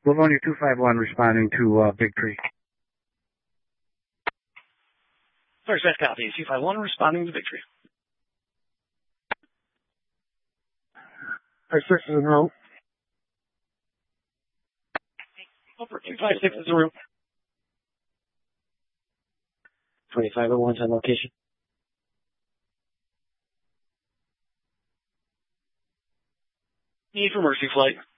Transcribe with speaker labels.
Speaker 1: Livonia 251 responding to Big Tree.
Speaker 2: First best copy. 251 responding to Big Tree.
Speaker 3: Alright, 6 is in room.
Speaker 2: Over 256 is in room. 2501's on location. Need for Mercy Flight.